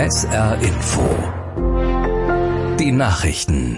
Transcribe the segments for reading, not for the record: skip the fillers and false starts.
SR Info. Die Nachrichten.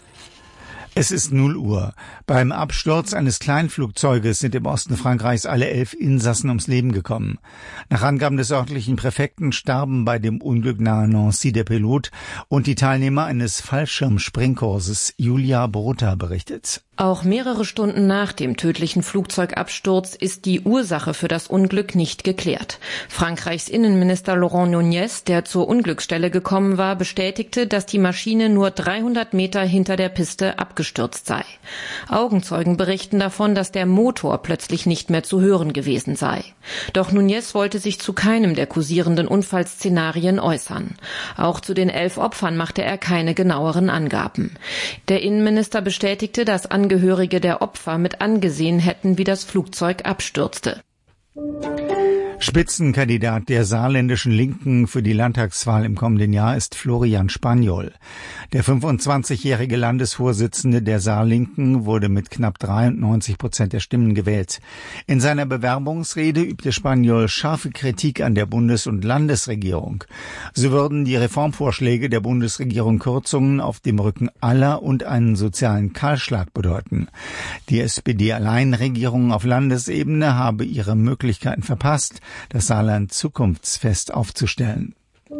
Es ist 0 Uhr. Beim Absturz eines Kleinflugzeuges sind im Osten Frankreichs alle 11 Insassen ums Leben gekommen. Nach Angaben des örtlichen Präfekten starben bei dem Unglück nahe Nancy der Pilot und die Teilnehmer eines Fallschirmspringkurses. Julia Brota berichtet. Auch mehrere Stunden nach dem tödlichen Flugzeugabsturz ist die Ursache für das Unglück nicht geklärt. Frankreichs Innenminister Laurent Nunez, der zur Unglücksstelle gekommen war, bestätigte, dass die Maschine nur 300 Meter hinter der Piste abgestürzt sei. Augenzeugen berichten davon, dass der Motor plötzlich nicht mehr zu hören gewesen sei. Doch Nunez wollte sich zu keinem der kursierenden Unfallszenarien äußern. Auch zu den 11 Opfern machte er keine genaueren Angaben. Der Innenminister bestätigte, dass Angehörige der Opfer mit angesehen hätten, wie das Flugzeug abstürzte. Spitzenkandidat der saarländischen Linken für die Landtagswahl im kommenden Jahr ist Florian Spanjol. Der 25-jährige Landesvorsitzende der Saarlinken wurde mit knapp 93% der Stimmen gewählt. In seiner Bewerbungsrede übte Spanjol scharfe Kritik an der Bundes- und Landesregierung. So würden die Reformvorschläge der Bundesregierung Kürzungen auf dem Rücken aller und einen sozialen Kahlschlag bedeuten. Die SPD-Alleinregierung auf Landesebene habe ihre Möglichkeiten verpasst, das Saarland zukunftsfest aufzustellen.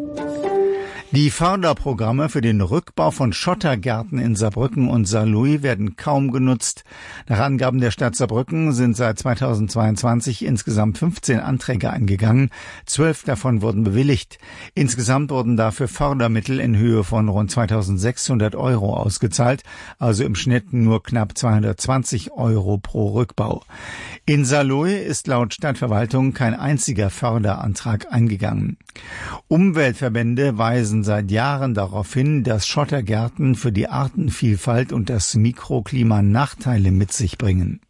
Die Förderprogramme für den Rückbau von Schottergärten in Saarbrücken und Saarlouis werden kaum genutzt. Nach Angaben der Stadt Saarbrücken sind seit 2022 insgesamt 15 Anträge eingegangen. 12 davon wurden bewilligt. Insgesamt wurden dafür Fördermittel in Höhe von rund 2.600 € ausgezahlt, also im Schnitt nur knapp 220 € pro Rückbau. In Saarlouis ist laut Stadtverwaltung kein einziger Förderantrag eingegangen. Umweltverbände weisen seit Jahren darauf hin, dass Schottergärten für die Artenvielfalt und das Mikroklima Nachteile mit sich bringen.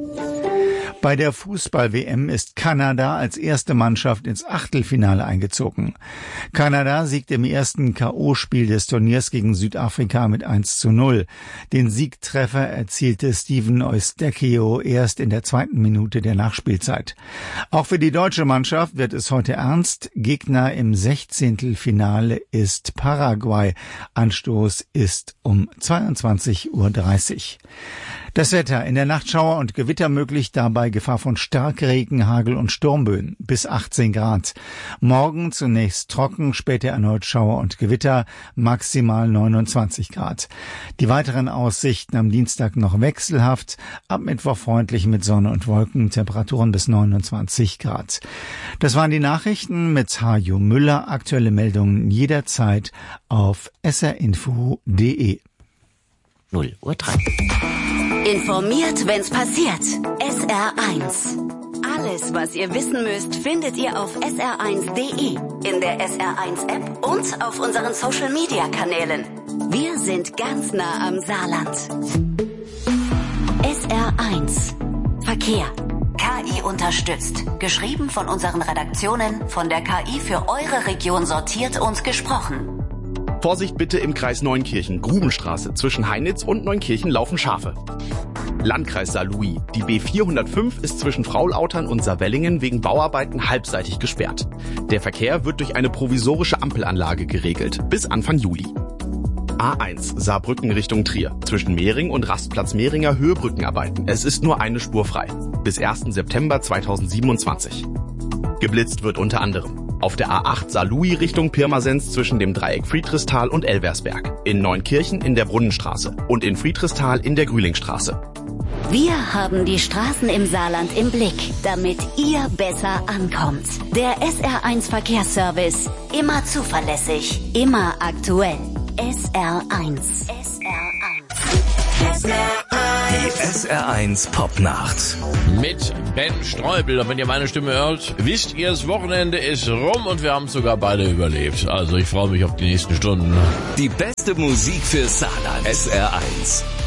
Bei der Fußball-WM ist Kanada als erste Mannschaft ins Achtelfinale eingezogen. Kanada siegte im ersten K.O.-Spiel des Turniers gegen Südafrika mit 1:0. Den Siegtreffer erzielte Steven Eustáquio erst in der 2. Minute der Nachspielzeit. Auch für die deutsche Mannschaft wird es heute ernst. Gegner im 16. Finale ist Paraguay. Anstoß ist um 22:30 Uhr. Das Wetter: in der Nacht Schauer und Gewitter möglich, dabei Gefahr von Starkregen, Hagel und Sturmböen, bis 18 Grad. Morgen zunächst trocken, später erneut Schauer und Gewitter, maximal 29 Grad. Die weiteren Aussichten am Dienstag noch wechselhaft, ab Mittwoch freundlich mit Sonne und Wolken, Temperaturen bis 29 Grad. Das waren die Nachrichten mit Hajo Müller. Aktuelle Meldungen jederzeit auf srinfo.de. 0:03 Uhr. Informiert, wenn's passiert. SR1. Alles, was ihr wissen müsst, findet ihr auf sr1.de, in der SR1-App und auf unseren Social-Media-Kanälen. Wir sind ganz nah am Saarland. SR1. Verkehr. KI unterstützt. Geschrieben von unseren Redaktionen, von der KI für eure Region sortiert und gesprochen. Vorsicht bitte im Kreis Neunkirchen, Grubenstraße. Zwischen Heinitz und Neunkirchen laufen Schafe. Landkreis Saarlouis. Die B405 ist zwischen Fraulautern und Saarwellingen wegen Bauarbeiten halbseitig gesperrt. Der Verkehr wird durch eine provisorische Ampelanlage geregelt. Bis Anfang Juli. A1 Saarbrücken Richtung Trier. Zwischen Mehring und Rastplatz Mehringer Höhebrückenarbeiten. Es ist nur eine Spur frei. Bis 1. September 2027. Geblitzt wird unter anderem auf der A8 Saarlouis Richtung Pirmasens zwischen dem Dreieck Friedrichsthal und Elversberg, in Neunkirchen in der Brunnenstraße und in Friedrichsthal in der Grühlingstraße. Wir haben die Straßen im Saarland im Blick, damit ihr besser ankommt. Der SR1 Verkehrsservice. Immer zuverlässig, immer aktuell. SR1. Die SR1 Popnacht. Mit Ben Streubel. Und wenn ihr meine Stimme hört, wisst ihr, das Wochenende ist rum und wir haben es sogar beide überlebt. Also ich freue mich auf die nächsten Stunden. Die beste Musik für Saarland. SR1.